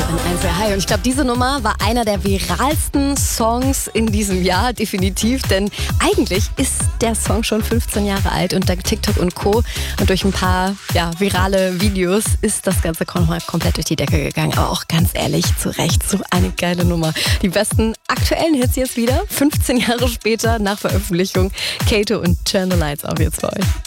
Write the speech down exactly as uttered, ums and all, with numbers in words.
An eins High. Und ich glaube, diese Nummer war einer der viralsten Songs in diesem Jahr, definitiv. Denn eigentlich ist der Song schon fünfzehn Jahre alt und dank TikTok und Co. und durch ein paar ja, virale Videos ist das Ganze nochmal komplett durch die Decke gegangen. Aber auch ganz ehrlich, zu Recht, so eine geile Nummer. Die besten aktuellen Hits jetzt wieder, fünfzehn Jahre später nach Veröffentlichung. Kato und Turn the Lights auf jetzt für euch.